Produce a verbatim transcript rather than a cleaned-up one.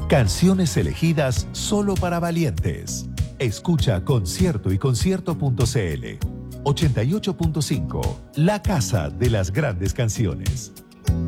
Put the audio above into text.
Canciones elegidas solo para valientes. Escucha Concierto y Concierto punto cl. ochenta y ocho punto cinco, la casa de las grandes canciones.